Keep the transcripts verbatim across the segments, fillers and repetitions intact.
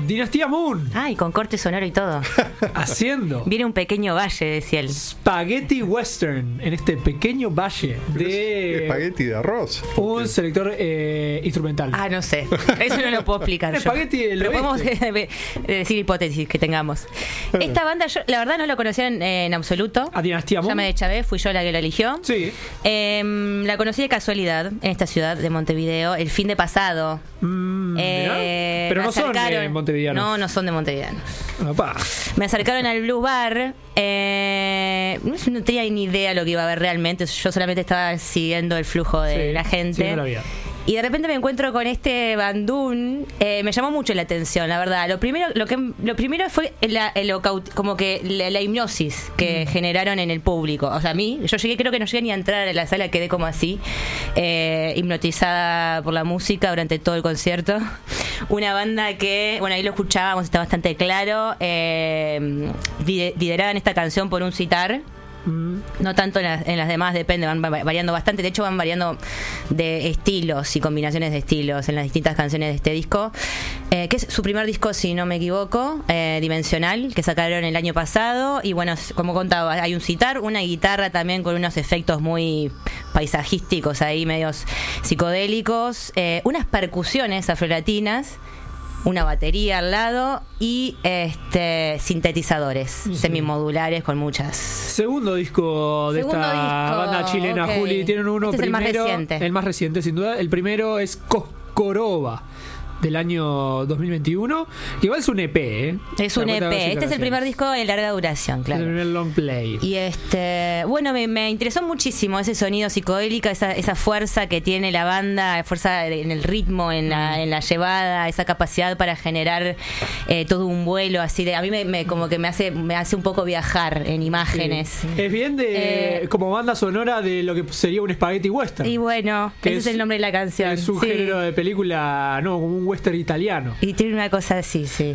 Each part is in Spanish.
Dinastía Moon. Ay, con corte sonoro y todo. Haciendo. Viene un pequeño valle, decía él. Spaghetti Western. En este pequeño valle de. Espagueti de arroz. Un selector eh, instrumental. Ah, no sé. Eso no lo puedo explicar. Espagueti del Pero podemos oeste. decir hipótesis que tengamos. Esta banda, yo la verdad no lo conocía en, en absoluto. A Dinastía Moon. Ya me deschavé, fui yo la que la eligió. Sí. Eh, la conocí de casualidad en esta ciudad de Montevideo el fin de pasado. Mm, Eh, Pero me no son acercaron- de Montevideo. No, no son de Montevideo. Opa. Me acercaron al Blues Bar. Eh, no, no tenía ni idea lo que iba a ver realmente. Yo solamente estaba siguiendo el flujo de Sí, la gente. siguiendo la vida. Y de repente me encuentro con este bandún. Eh, me llamó mucho la atención, la verdad. Lo primero, lo que, lo primero fue la, el, como que la, la hipnosis que Mm. generaron en el público. O sea, a mí, yo llegué, creo que no llegué ni a entrar a la sala, quedé como así, eh, hipnotizada por la música durante todo el concierto. Una banda que, bueno, ahí lo escuchábamos, está bastante claro. Eh, liderada en esta canción por un sitar. No tanto en las, en las demás, depende, van variando bastante. De hecho, van variando de estilos y combinaciones de estilos en las distintas canciones de este disco, eh, que es su primer disco, si no me equivoco, eh, Dimensional, que sacaron el año pasado. Y bueno, como contaba, hay un sitar, una guitarra también con unos efectos muy paisajísticos ahí, medios psicodélicos, eh, unas percusiones afrolatinas, una batería al lado y este sintetizadores Sí. semimodulares con muchas. Segundo disco de Segundo esta disco, banda chilena, ok. Juli. Tienen uno Este es el más primero. reciente. El más reciente, sin duda. El primero es Coscorova, del año dos mil veintiuno. Que igual es un E P, ¿eh? Es La un cuenta E de P. dos Este es el primer disco de larga duración, Es claro. el primer long play. Y este, bueno, me, me interesó muchísimo ese sonido psicodélico, esa, esa fuerza que tiene la banda, fuerza en el ritmo, en la, en la llevada, esa capacidad para generar eh, todo un vuelo así de, a mí me, me- como que me hace, me hace un poco viajar en imágenes. Sí. Es bien de Eh, como banda sonora de lo que sería un spaghetti western. Y bueno, Que ese es, el nombre de la canción. Es un sí. género de película, no, como un western italiano. Y tiene una cosa así, sí.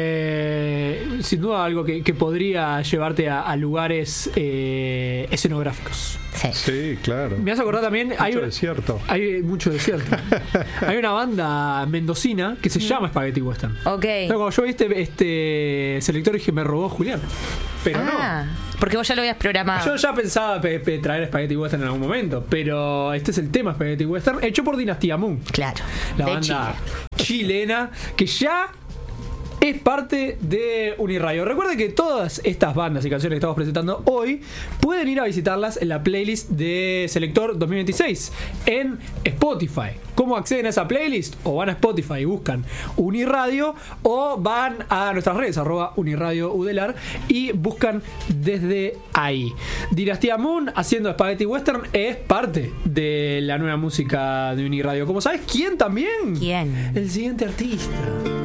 Eh, sin duda algo que, que podría llevarte a, a lugares eh, escenográficos. Sí. Sí, claro. Me hace acordar también, Mucho hay, desierto. hay mucho desierto. Hay una banda mendocina que se llama Spaghetti Western. Ok. Pero cuando yo vi este, este selector dije, me robó Julián. Pero Ah, porque vos ya lo habías programado. no. Yo ya pensaba pe- pe- traer Spaghetti Western en algún momento, pero este es el tema Spaghetti Western, hecho por Dinastía Moon. Claro. La de banda Chile. chilena que ya es parte de Uniradio. Recuerden que todas estas bandas y canciones que estamos presentando hoy pueden ir a visitarlas en la playlist de Selector dos mil veintiséis en Spotify. ¿Cómo acceden a esa playlist? O van a Spotify y buscan Uniradio, o van a nuestras redes, arroba Uniradio Udelar, y buscan desde ahí. Dinastía Moon haciendo Spaghetti Western es parte de la nueva música de Uniradio. ¿Cómo sabes quién también? ¿Quién? El siguiente artista.